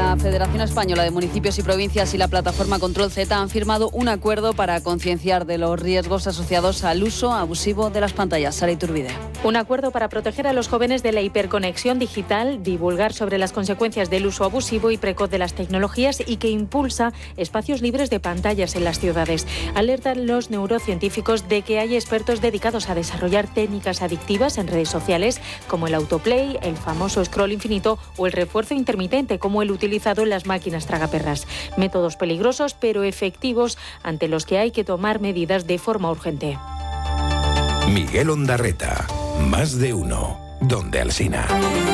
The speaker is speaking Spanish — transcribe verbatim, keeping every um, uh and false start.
La Federación Española de Municipios y Provincias y la plataforma Control Z han firmado un acuerdo para concienciar de los riesgos asociados al uso abusivo de las pantallas. Sara Iturbide. Un acuerdo para proteger a los jóvenes de la hiperconexión digital, divulgar sobre las consecuencias del uso abusivo y precoz de las tecnologías y que impulsa espacios libres de pantallas en las ciudades. Alertan los neurocientíficos de que hay expertos dedicados a desarrollar técnicas adictivas en redes sociales como el autoplay, el famoso scroll infinito o el refuerzo intermitente como el utilizado en las máquinas tragaperras. Métodos peligrosos pero efectivos ante los que hay que tomar medidas de forma urgente. Miguel Ondarreta, más de uno, donde Alsina.